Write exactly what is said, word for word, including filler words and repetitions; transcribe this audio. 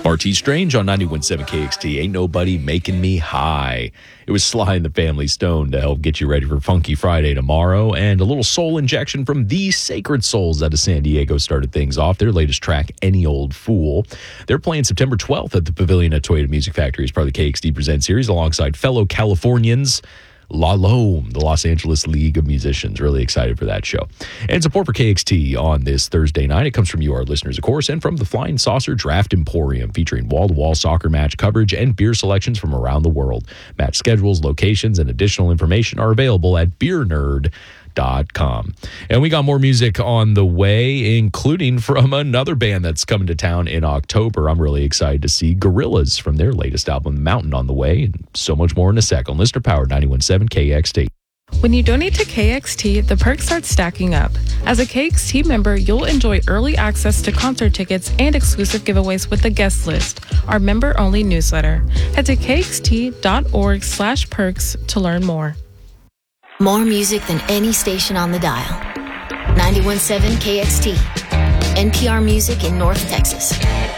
R T Strange on ninety-one point seven K X T. Ain't nobody making me high. It was Sly and the Family Stone to help get you ready for Funky Friday tomorrow. And a little soul injection from The Sacred Souls out of San Diego started things off. Their latest track, Any Old Fool. They're playing September twelfth at the Pavilion at Toyota Music Factory as part of the K X T Present series alongside fellow Californians, La Lome, the Los Angeles League of Musicians. Really excited for that show. And support for K X T on this Thursday night. It comes from you, our listeners, of course, and from the Flying Saucer Draft Emporium, featuring wall-to-wall soccer match coverage and beer selections from around the world. Match schedules, locations, and additional information are available at beer nerd dot com. And we got more music on the way, including from another band that's coming to town in October. I'm really excited to see Gorillaz from their latest album, Mountain, on the way, and so much more in a sec on Listener Power ninety-one point seven K X T. When you donate to K X T, the perks start stacking up. As a K X T member, you'll enjoy early access to concert tickets and exclusive giveaways with the guest list, our member-only newsletter. Head to K X T dot org slash perks to learn more. More music than any station on the dial. ninety-one point seven K X T. N P R Music in North Texas.